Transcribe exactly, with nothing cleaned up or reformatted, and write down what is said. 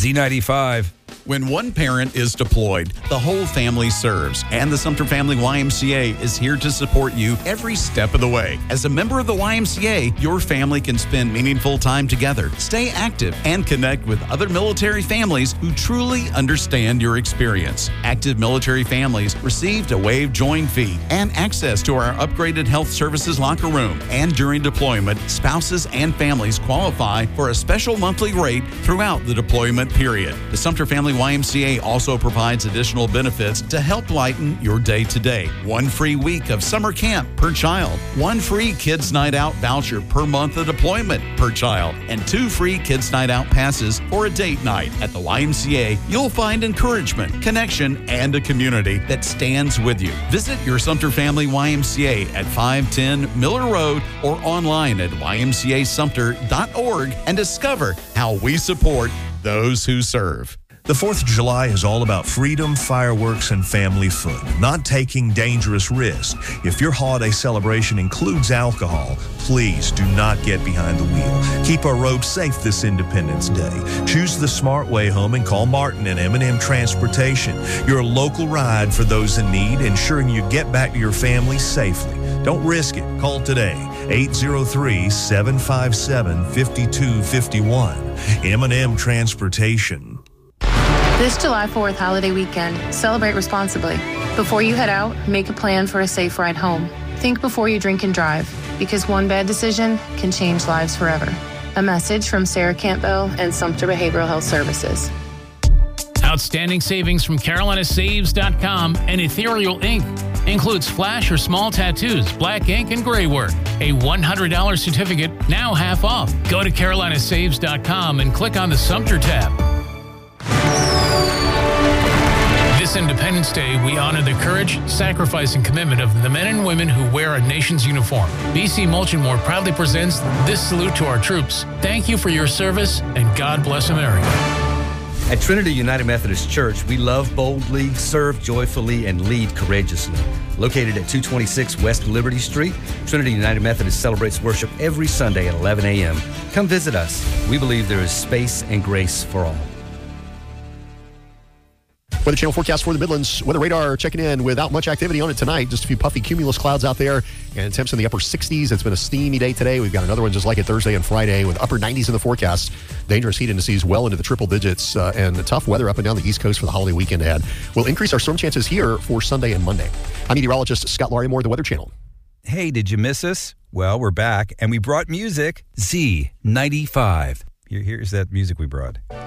Z ninety-five. When one parent is deployed, the whole family serves, and the Sumter Family Y M C A is here to support you every step of the way. As a member of the Y M C A, your family can spend meaningful time together, stay active, and connect with other military families who truly understand your experience. Active military families received a waived join fee and access to our upgraded health services locker room. And during deployment, spouses and families qualify for a special monthly rate throughout the deployment period. The Sumter Family Y M C A also provides additional benefits to help lighten your day-to-day. One free week of summer camp per child, one free Kids Night Out voucher per month of deployment per child, and two free Kids Night Out passes for a date night. At the Y M C A, you'll find encouragement, connection, and a community that stands with you. Visit your Sumter Family Y M C A at five ten Miller Road or online at y m c a sumter dot org and discover how we support those who serve. The fourth of July is all about freedom, fireworks, and family fun, not taking dangerous risks. If your holiday celebration includes alcohol, please do not get behind the wheel. Keep our roads safe this Independence Day. Choose the smart way home and call Martin and M and M Transportation, your local ride for those in need, ensuring you get back to your family safely. Don't risk it. Call today, eight zero three, seven five seven, five two five one. M and M Transportation. This July fourth holiday weekend, celebrate responsibly. Before you head out, make a plan for a safe ride home. Think before you drink and drive, because one bad decision can change lives forever. A message from Sarah Campbell and Sumter Behavioral Health Services. Outstanding savings from Carolina Saves dot com and Ethereal Ink. Includes flash or small tattoos, black ink, and gray work. A one hundred dollars certificate, now half off. Go to Carolina Saves dot com and click on the Sumter tab. This Independence Day, we honor the courage, sacrifice, and commitment of the men and women who wear our nation's uniform. B C Mulch and More proudly presents this salute to our troops. Thank you for your service, and God bless America. At Trinity United Methodist Church, we love boldly, serve joyfully, and lead courageously. Located at two twenty-six West Liberty Street, Trinity United Methodist celebrates worship every Sunday at eleven a.m. Come visit us. We believe there is space and grace for all. Weather Channel forecast for the Midlands. Weather radar checking in without much activity on it tonight. Just a few puffy cumulus clouds out there and temps in the upper sixties. It's been a steamy day today. We've got another one just like it Thursday and Friday with upper nineties in the forecast. Dangerous heat indices well into the triple digits uh, and tough weather up and down the East Coast for the holiday weekend ahead. We'll increase our storm chances here for Sunday and Monday. I'm meteorologist Scott Larimore, the Weather Channel. Hey, did you miss us? Well, we're back and we brought music. Z ninety-five. Here, here's that music we brought.